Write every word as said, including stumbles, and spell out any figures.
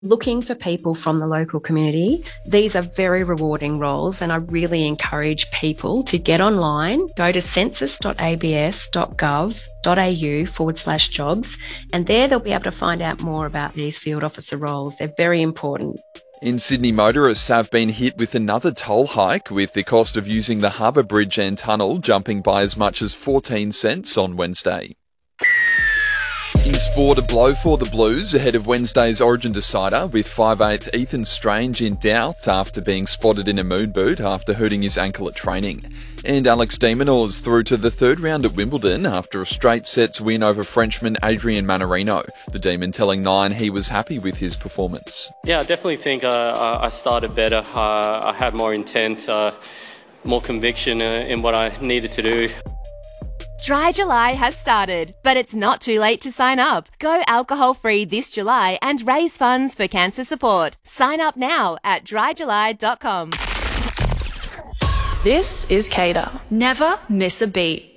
looking for people from the local community. These are very rewarding roles, and I really encourage people to get online, go to census.abs.gov.au forward slash jobs, and there they'll be able to find out more about these field officer roles. They're very important. In Sydney, motorists have been hit with another toll hike, with the cost of using the Harbour Bridge and Tunnel jumping by as much as fourteen cents on Wednesday. In sport, a blow for the Blues ahead of Wednesday's Origin decider, with five eighth Ethan Strange in doubt after being spotted in a moon boot after hurting his ankle at training. And Alex de Minaur's through to the third round at Wimbledon after a straight sets win over Frenchman Adrian Mannarino. The Demon telling Nine he was happy with his performance. Yeah, I definitely think uh, I started better. Uh, I had more intent, uh, more conviction uh, in what I needed to do. Dry July has started, but it's not too late to sign up. Go alcohol-free this July and raise funds for cancer support. Sign up now at dry july dot com. This is Cater. Never miss a beat.